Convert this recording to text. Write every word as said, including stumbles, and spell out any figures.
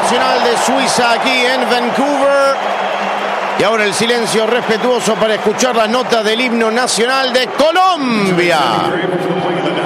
nacional de Suiza aquí en Vancouver. Y ahora el silencio respetuoso para escuchar las notas del himno nacional de Colombia.